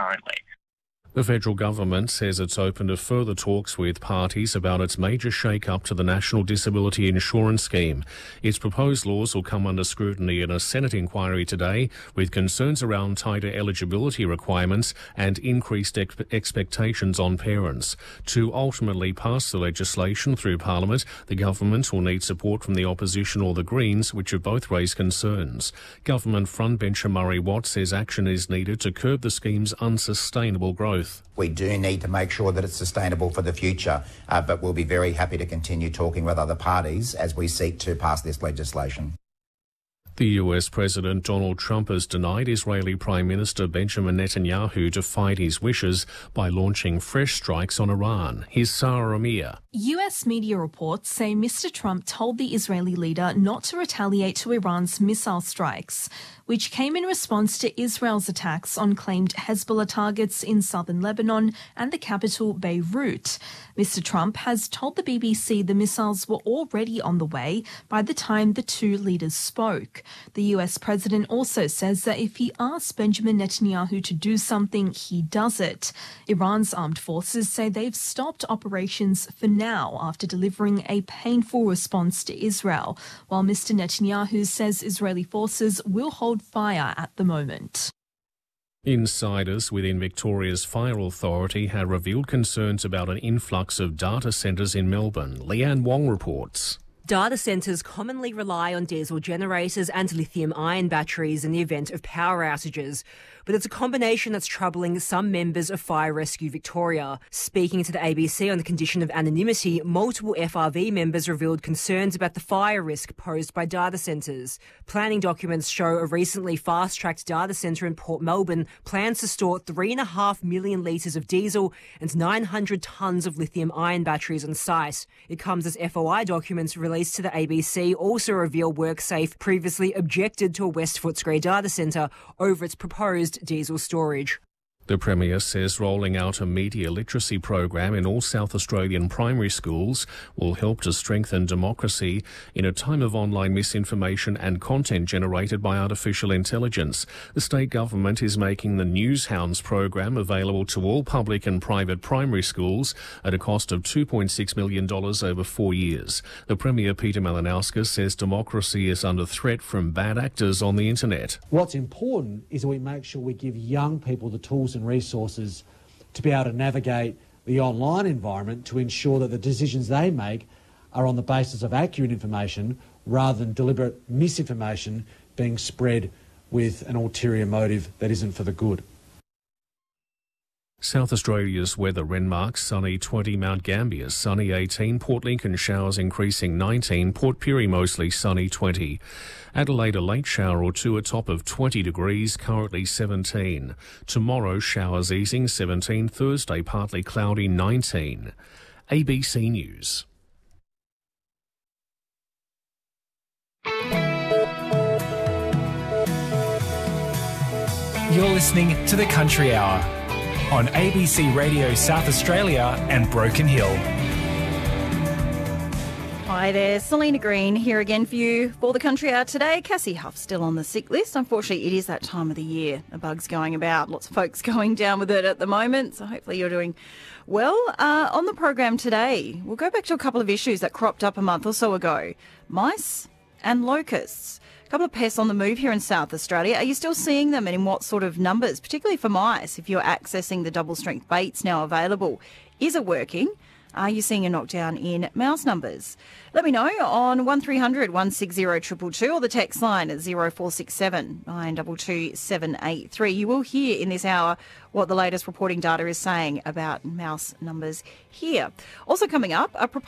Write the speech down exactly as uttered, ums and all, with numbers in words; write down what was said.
currently. The federal government says it's open to further talks with parties about its major shake-up to the National Disability Insurance Scheme. Its proposed laws will come under scrutiny in a Senate inquiry today, with concerns around tighter eligibility requirements and increased ex- expectations on parents. To ultimately pass the legislation through Parliament, the government will need support from the opposition or the Greens, which have both raised concerns. Government frontbencher Murray Watt says action is needed to curb the scheme's unsustainable growth. We do need to make sure that it's sustainable for the future, uh, but we'll be very happy to continue talking with other parties as we seek to pass this legislation. The U S President Donald Trump has denied Israeli Prime Minister Benjamin Netanyahu to fight his wishes by launching fresh strikes on Iran. Here's Sarah Amir. U S media reports say Mister Trump told the Israeli leader not to retaliate to Iran's missile strikes, which came in response to Israel's attacks on claimed Hezbollah targets in southern Lebanon and the capital Beirut. Mister Trump has told the B B C the missiles were already on the way by the time the two leaders spoke. The U S president also says that if he asks Benjamin Netanyahu to do something, he does it. Iran's armed forces say they've stopped operations for now after delivering a painful response to Israel, while Mister Netanyahu says Israeli forces will hold fire at the moment. Insiders within Victoria's fire authority have revealed concerns about an influx of data centres in Melbourne. Leanne Wong reports. Data centres commonly rely on diesel generators and lithium-ion batteries in the event of power outages, but it's a combination that's troubling some members of Fire Rescue Victoria. Speaking to the A B C on the condition of anonymity, multiple F R V members revealed concerns about the fire risk posed by data centres. Planning documents show a recently fast-tracked data centre in Port Melbourne plans to store three point five million litres of diesel and nine hundred tonnes of lithium-ion batteries on site. It comes as F O I documents released to the A B C also reveal WorkSafe previously objected to a West Footscray data centre over its proposed diesel storage. The Premier says rolling out a media literacy program in all South Australian primary schools will help to strengthen democracy in a time of online misinformation and content generated by artificial intelligence. The state government is making the Newshounds program available to all public and private primary schools at a cost of two point six million dollars over four years. The Premier, Peter Malinauskas, says democracy is under threat from bad actors on the internet. What's important is that we make sure we give young people the tools and resources to be able to navigate the online environment to ensure that the decisions they make are on the basis of accurate information rather than deliberate misinformation being spread with an ulterior motive that isn't for the good. South Australia's weather: Renmark sunny twenty, Mount Gambier sunny eighteen, Port Lincoln showers increasing nineteen, Port Pirie mostly sunny twenty. Adelaide a late shower or two, a top of twenty degrees, currently seventeen. Tomorrow showers easing seventeen, Thursday partly cloudy nineteen. A B C News. You're listening to The Country Hour on A B C Radio South Australia and Broken Hill. Hi there, Selena Green here again for you for The Country Hour today. Cassie Huff still on the sick list. Unfortunately, it is that time of the year. The bug's going about. Lots of folks going down with it at the moment, so hopefully you're doing well. Uh, on the program today, we'll go back to a couple of issues that cropped up a month or so ago. Mice and locusts. A couple of pests on the move here in South Australia. Are you still seeing them, and in what sort of numbers, particularly for mice, if you're accessing the double-strength baits now available? Is it working? Are you seeing a knockdown in mouse numbers? Let me know on one three hundred, one six zero, two two two or the text line at zero four six seven, nine two two, seven eight three. You will hear in this hour what the latest reporting data is saying about mouse numbers here. Also coming up, a proposal